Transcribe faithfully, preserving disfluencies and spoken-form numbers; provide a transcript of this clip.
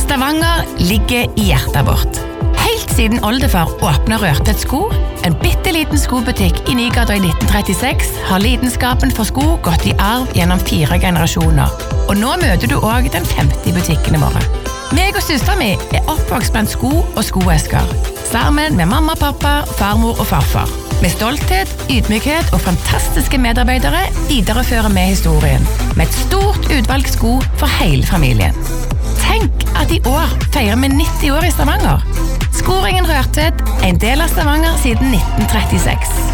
Stavanger ligger i hjertet vårt. Helt siden oldefar åpnet Rørtvedt sko, en bitteliten skobutikk i Nygata i nitten trettiseks, har lidenskapen for sko gått i arv gjennom fire generasjoner. Og nå møter du også den femte butikkene våre. Meg og søsteren min er oppvokst blant sko og skoesker, sammen med mamma, pappa, farmor og farfar. Med stolthet, ydmykhet og fantastiske medarbeidere viderefører vi historien, med et stort utvalg sko for hele familien. Tenk at i år feirer vi nitti år i Stavanger. Skoringen Rørtvedt er en del av Stavanger siden nitten trettiseks.